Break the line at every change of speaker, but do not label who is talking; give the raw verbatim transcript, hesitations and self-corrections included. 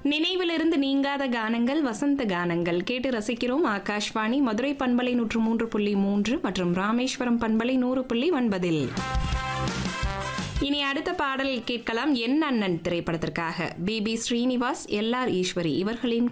நினைவிலிருந்து நீங்காத கானங்கள், வசந்த கானங்கள் கேட்டு ரசிக்கிறோம். ஆகாஷ்வாணி மதுரை பண்பலை நூற்று மூன்று புள்ளி மூன்று மற்றும் ராமேஸ்வரம் பண்பலை நூறு புள்ளி ஒன்பதில். இனி அடுத்த பாடல் கேட்கலாம். என் அண்ணன் திரைப்படத்திற்காக B B Srinivas, L R Eswari இவர்களின்